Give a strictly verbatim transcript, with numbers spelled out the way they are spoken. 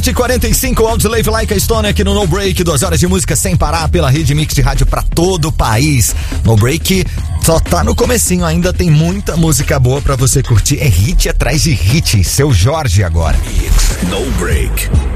sete e quarenta e cinco, Audioslave Like a Stone aqui no No Break, duas horas de música sem parar pela rede Mix de rádio pra todo o país. No Break só tá no comecinho, ainda tem muita música boa pra você curtir. É hit atrás de hit. Seu Jorge agora. No Break.